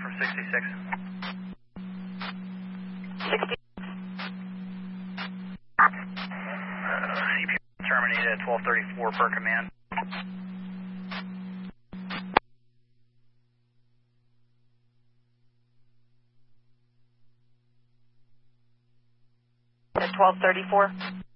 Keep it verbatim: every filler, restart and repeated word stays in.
from sixty-six. sixty. Uh, C P R terminated at twelve thirty-four per command. At twelve thirty-four.